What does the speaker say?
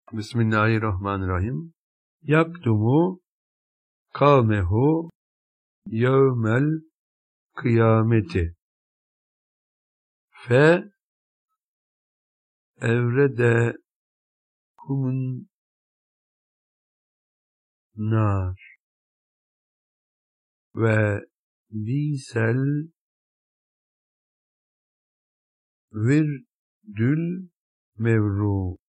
Bismillahirrahmanirrahim. Yakdumu kavmehu yevmel kıyameti fe evrede kumun nar ve bisel virdül mevru.